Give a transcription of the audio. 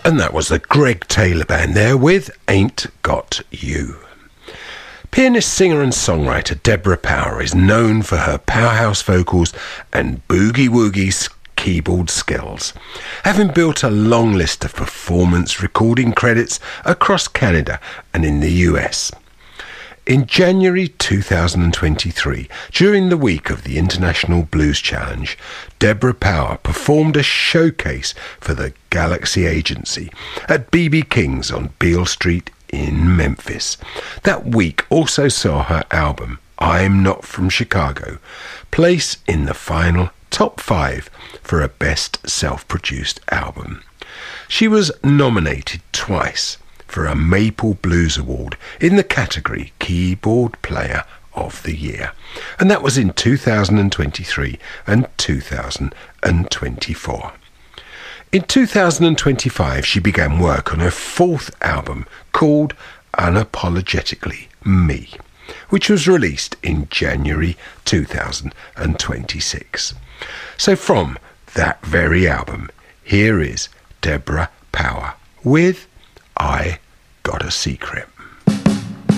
And that was the Greg Taylor Band there with Ain't Got You. Pianist, singer and songwriter Deborah Power is known for her powerhouse vocals and boogie-woogie keyboard skills, having built a long list of performance recording credits across Canada and in the US. In January 2023, during the week of the International Blues Challenge, Deborah Power performed a showcase for the Galaxy Agency at BB King's on Beale Street in Memphis. That week also saw her album, I'm Not From Chicago, place in the final top 5 for a Best Self-Produced Album. She was nominated twice for a Maple Blues Award in the category Keyboard Player of the Year, and that was in 2023 and 2024. In 2025, she began work on her 4th album called Unapologetically Me, which was released in January 2026. So from that very album, here is Deborah Power with I Got a Secret.